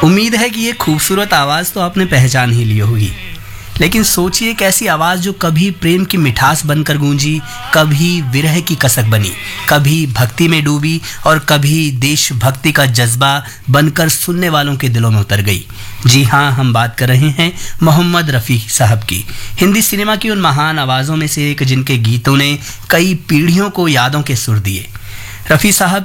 उम्मीद है कि ये खूबसूरत आवाज़ तो आपने पहचान ही ली होगी, लेकिन सोचिए एक ऐसी आवाज़ जो कभी प्रेम की मिठास बनकर गूंजी, कभी विरह की कसक बनी, कभी भक्ति में डूबी और कभी देशभक्ति का जज्बा बनकर सुनने वालों के दिलों में उतर गई। जी हाँ, हम बात कर रहे हैं मोहम्मद रफ़ी साहब की, हिंदी सिनेमा की उन महान आवाज़ों में से एक जिनके गीतों ने कई पीढ़ियों को यादों के सुर दिए। रफ़ी साहब